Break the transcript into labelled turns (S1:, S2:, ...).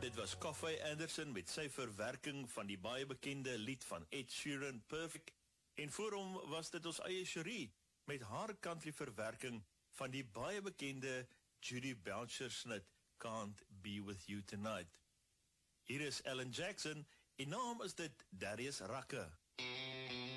S1: Dit was Koffie Anderson met sy verwerking van die baie bekende lied van Ed Sheeran, Perfect. En voor hom was dit ons eie Cherie met haar country verwerking van die baie bekende Judy Belcher snit Can't Be With You Tonight. Hier is Alan Jackson en naam is dit Darius Rucker.